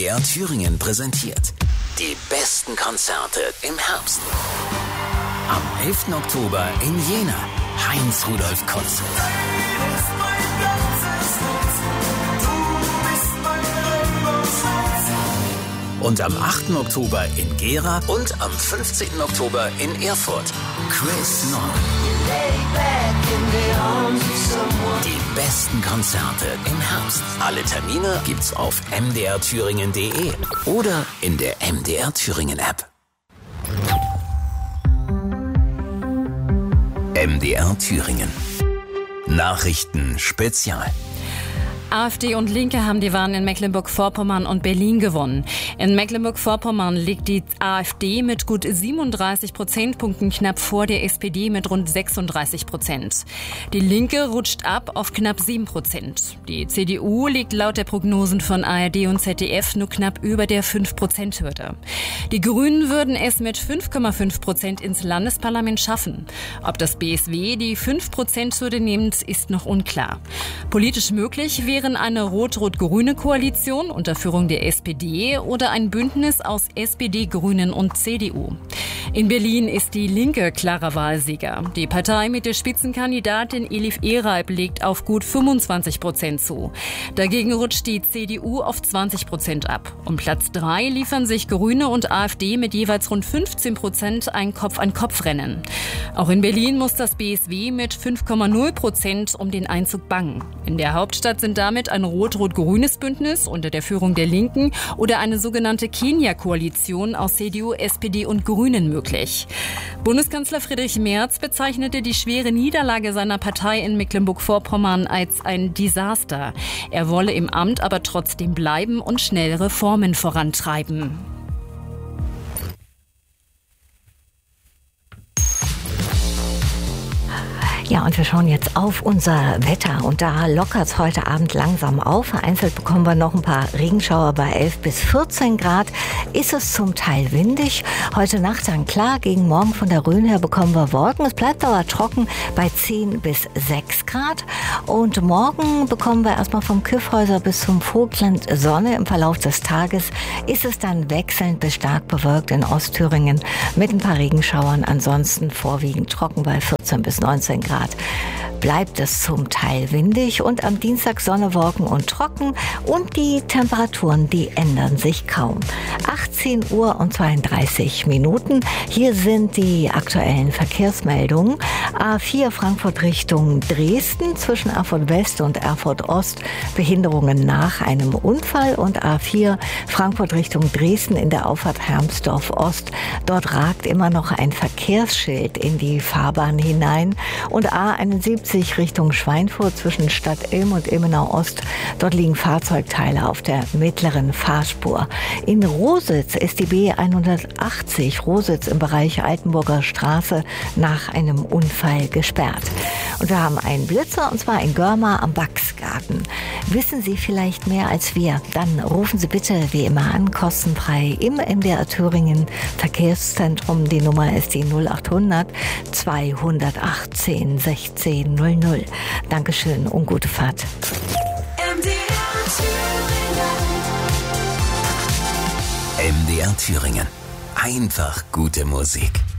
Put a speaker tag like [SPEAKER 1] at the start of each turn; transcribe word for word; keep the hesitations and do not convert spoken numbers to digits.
[SPEAKER 1] D R Thüringen präsentiert die besten Konzerte im Herbst. Am elften Oktober in Jena, Heinz-Rudolf Konzert. Und am achten Oktober in Gera und am fünfzehnten Oktober in Erfurt, Chris Norman. Die besten Konzerte im Herbst. Alle Termine gibt's auf m d r thüringen punkt d e oder in der M D R Thüringen App. M D R Thüringen. Nachrichten Spezial.
[SPEAKER 2] AfD und Linke haben die Wahlen in Mecklenburg-Vorpommern und Berlin gewonnen. In Mecklenburg-Vorpommern liegt die AfD mit gut siebenunddreißig Prozentpunkten knapp vor der S P D mit rund sechsunddreißig Prozent. Die Linke rutscht ab auf knapp sieben Prozent. Die C D U liegt laut der Prognosen von A R D und Z D F nur knapp über der fünf Prozent Hürde. Die Grünen würden es mit fünf Komma fünf Prozent ins Landesparlament schaffen. Ob das B S W die fünf Prozent Hürde nimmt, ist noch unklar. Politisch möglich wäre eine rot-rot-grüne Koalition unter Führung der S P D oder ein Bündnis aus S P D, Grünen und C D U. In Berlin ist die Linke klarer Wahlsieger. Die Partei mit der Spitzenkandidatin Elif Ereib legt auf gut fünfundzwanzig Prozent zu. Dagegen rutscht die C D U auf zwanzig Prozent ab. Um Platz drei liefern sich Grüne und AfD mit jeweils rund fünfzehn Prozent ein Kopf-an-Kopf-Rennen. Auch in Berlin muss das B S W mit fünf Komma null Prozent um den Einzug bangen. In der Hauptstadt sind damit ein rot-rot-grünes Bündnis unter der Führung der Linken oder eine sogenannte Kenia-Koalition aus C D U, S P D und Grünen möglich. Bundeskanzler Friedrich Merz bezeichnete die schwere Niederlage seiner Partei in Mecklenburg-Vorpommern als ein Desaster. Er wolle im Amt aber trotzdem bleiben und schnell Reformen vorantreiben.
[SPEAKER 3] Ja, und wir schauen jetzt auf unser Wetter und da lockert es heute Abend langsam auf. Vereinzelt bekommen wir noch ein paar Regenschauer bei elf bis vierzehn Grad. Ist es zum Teil windig. Heute Nacht dann klar, gegen morgen von der Rhön her bekommen wir Wolken. Es bleibt aber trocken bei zehn bis sechs Grad. Und morgen bekommen wir erstmal vom Kyffhäuser bis zum Vogtland Sonne. Im Verlauf des Tages ist es dann wechselnd bis stark bewölkt in Ostthüringen mit ein paar Regenschauern. Ansonsten vorwiegend trocken bei vierzehn bis neunzehn Grad. Bleibt es zum Teil windig und am Dienstag Sonne, Wolken und trocken und die Temperaturen, die ändern sich kaum. achtzehn Uhr und zweiunddreißig Minuten. Hier sind die aktuellen Verkehrsmeldungen. A vier Frankfurt Richtung Dresden zwischen Erfurt West und Erfurt Ost Behinderungen nach einem Unfall und A vier Frankfurt Richtung Dresden in der Auffahrt Hermsdorf Ost. Dort ragt immer noch ein Verkehrsschild in die Fahrbahn hinein und A einundsiebzig Richtung Schweinfurt zwischen Stadt Ilm und Ilmenau Ost. Dort liegen Fahrzeugteile auf der mittleren Fahrspur. In Rositz ist die B hundertachtzig Rositz im Bereich Altenburger Straße nach einem Unfall gesperrt. Und wir haben einen Blitzer und zwar in Görmar am Wachsgarten. Wissen Sie vielleicht mehr als wir? Dann rufen Sie bitte wie immer an, kostenfrei im M D R Thüringen Verkehrszentrum. Die Nummer ist die null achthundert zweihundertachtzehn sechzehn null null. Dankeschön und gute Fahrt.
[SPEAKER 1] M D R Thüringen. M D R Thüringen. Einfach gute Musik.